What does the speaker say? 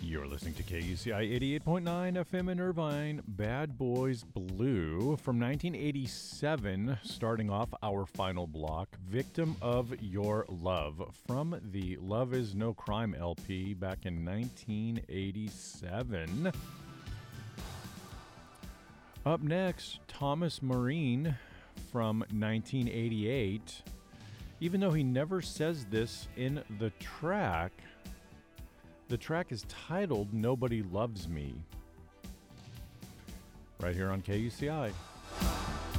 You're listening to KUCI 88.9 FM in Irvine, Bad Boys Blue from 1987, starting off our final block, Victim of Your Love, from the Love Is No Crime LP back in 1987. Up next, Thomas Marine from 1988. Even though he never says this in the track is titled Nobody Loves Me. Right here on KUCI.